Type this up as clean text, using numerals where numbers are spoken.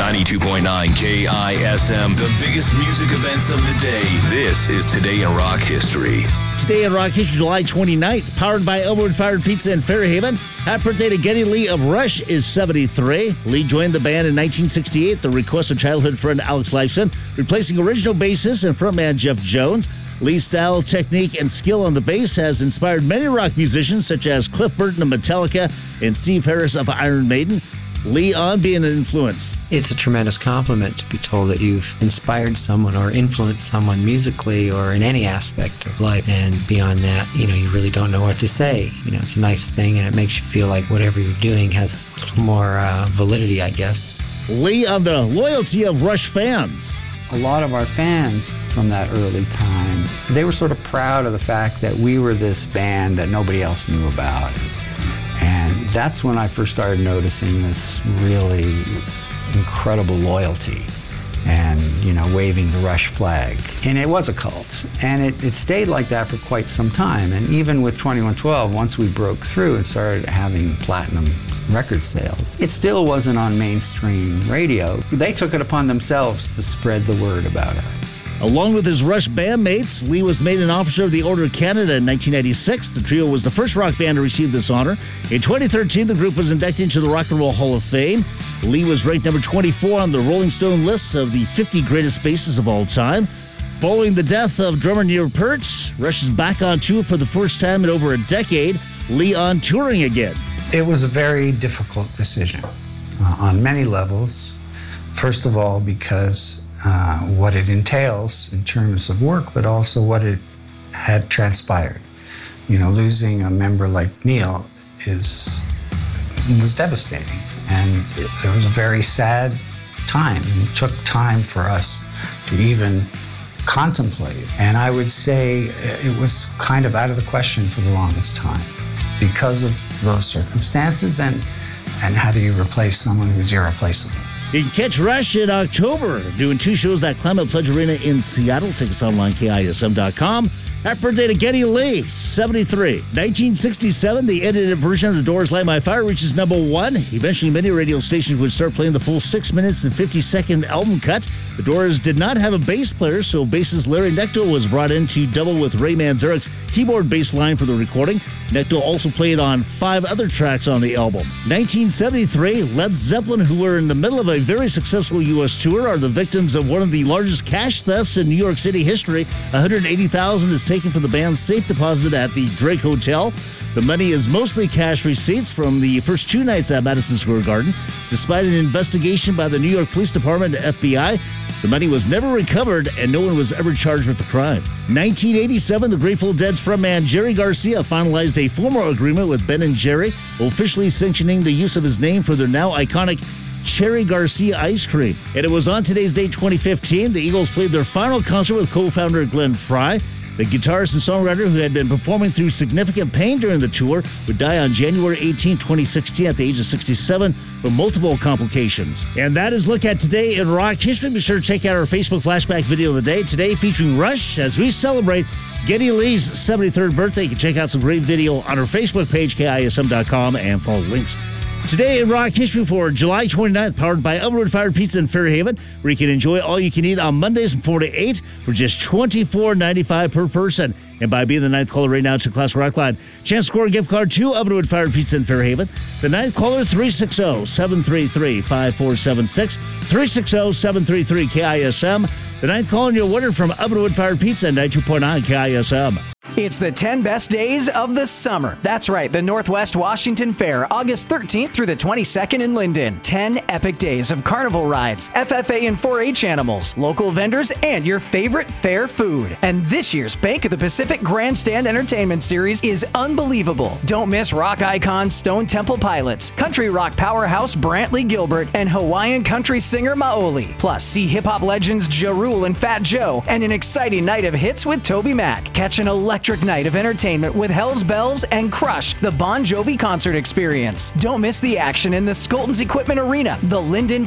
92.9 KISM, the biggest music events of the day. This is Today in Rock History. Today in Rock History, July 29th, powered by Elmwood Fired Pizza in Fairhaven. Happy birthday to Geddy Lee of Rush is 73. Lee joined the band in 1968 at the request of childhood friend Alex Lifeson, replacing original bassist and frontman Jeff Jones. Lee's style, technique, and skill on the bass has inspired many rock musicians such as Cliff Burton of Metallica and Steve Harris of Iron Maiden. Lee on being an influence. It's a tremendous compliment to be told that you've inspired someone or influenced someone musically or in any aspect of life. And beyond that, you really don't know what to say. It's a nice thing, and it makes you feel like whatever you're doing has a little more validity, I guess. Lee on the loyalty of Rush fans. A lot of our fans from that early time, they were sort of proud of the fact that we were this band that nobody else knew about. And that's when I first started noticing this really incredible loyalty and, waving the Rush flag. And it was a cult. And it stayed like that for quite some time. And even with 2112, once we broke through and started having platinum record sales, it still wasn't on mainstream radio. They took it upon themselves to spread the word about us. Along with his Rush bandmates, Lee was made an Officer of the Order of Canada in 1996. The trio was the first rock band to receive this honor. In 2013, the group was inducted into the Rock and Roll Hall of Fame. Lee was ranked number 24 on the Rolling Stone list of the 50 greatest bassists of all time. Following the death of drummer Neil Peart, Rush is back on tour for the first time in over a decade. Lee on touring again. It was a very difficult decision on many levels. First of all, because what it entails in terms of work, but also what it had transpired. Losing a member like Neil was devastating, and it was a very sad time. It took time for us to even contemplate, and I would say it was kind of out of the question for the longest time because of those circumstances, and how do you replace someone who's irreplaceable? You can catch Rush in October, doing 2 shows at Climate Pledge Arena in Seattle. Tickets online, KISM.com. Happy birthday to Geddy Lee, 73. 1967, the edited version of The Doors' Light My Fire reaches number 1. Eventually, many radio stations would start playing the full 6 minutes and 50-second album cut. The Doors did not have a bass player, so bassist Larry Knechtel was brought in to double with Ray Manzarek's keyboard bass line for the recording. Knechtel also played on 5 other tracks on the album. 1973, Led Zeppelin, who were in the middle of a very successful U.S. tour, are the victims of one of the largest cash thefts in New York City history. $180,000 is taken from the band's safe deposit at the Drake Hotel. The money is mostly cash receipts from the first 2 nights at Madison Square Garden. Despite an investigation by the New York Police Department and FBI, the money was never recovered and no one was ever charged with the crime. 1987, the Grateful Dead's frontman Jerry Garcia finalized a formal agreement with Ben & Jerry, officially sanctioning the use of his name for their now iconic Cherry Garcia ice cream. And it was on today's date, 2015, the Eagles played their final concert with co-founder Glenn Frey. The guitarist and songwriter, who had been performing through significant pain during the tour, would die on January 18, 2016 at the age of 67 from multiple complications. And that is Look at Today in Rock History. Be sure to check out our Facebook flashback video of the day. Today featuring Rush as we celebrate Geddy Lee's 73rd birthday. You can check out some great video on our Facebook page, KISM.com, and follow links. Today in Rock History for July 29th, powered by Elmwood Fired Pizza in Fairhaven, where you can enjoy all you can eat on Mondays from 4 to 8 for just $24.95 per person. And by being the 9th caller right now to Class Rock Line, chance to score a gift card to Elmwood Fired Pizza in Fairhaven. The 9th caller, 360-733-5476, 360-733-KISM. The 9th caller, and you're winner from Elmwood Fired Pizza, 92.9 KISM. It's the 10 best days of the summer. That's right, the Northwest Washington Fair, August 13th through the 22nd in Linden. 10 epic days of carnival rides, FFA and 4-H animals, local vendors, and your favorite fair food. And this year's Bank of the Pacific Grandstand Entertainment Series is unbelievable. Don't miss rock icons Stone Temple Pilots, country rock powerhouse Brantley Gilbert, and Hawaiian country singer Maoli. Plus, see hip-hop legends Ja Rule and Fat Joe, and an exciting night of hits with Toby Mac. Catch an electric night of entertainment with Hell's Bells and Crush, the Bon Jovi concert experience. Don't miss the action in the Skolton's Equipment Arena, the Linden